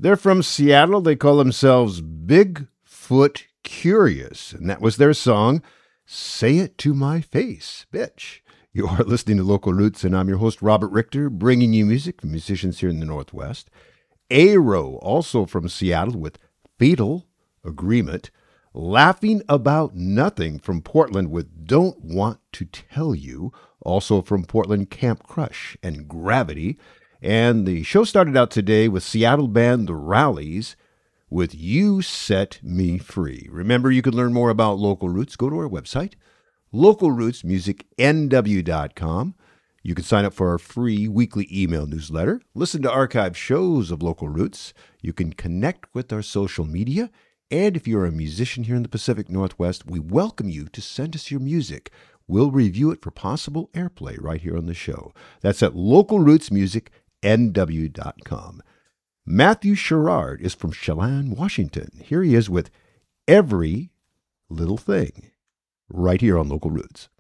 They're from Seattle. They call themselves Bigfoot Curious, and that was their song, Say It to My Face, Bitch. You are listening to Local Roots, and I'm your host, Robert Richter, bringing you music from musicians here in the Northwest. Aero, also from Seattle, with Fatal Agreement. Laughing About Nothing from Portland with Don't Want to Tell You. Also from Portland, Camp Crush and Gravity. And the show started out today with Seattle band The Rallies with You Set Me Free. Remember, you can learn more about Local Roots. Go to our website, localrootsmusicnw.com. You can sign up for our free weekly email newsletter, listen to archived shows of Local Roots. You can connect with our social media. And if you're a musician here in the Pacific Northwest, we welcome you to send us your music. We'll review it for possible airplay right here on the show. That's at localrootsmusicnw.com. Matthew Sherrard is from Chelan, Washington. Here he is with Every Little Thing, right here on Local Roots.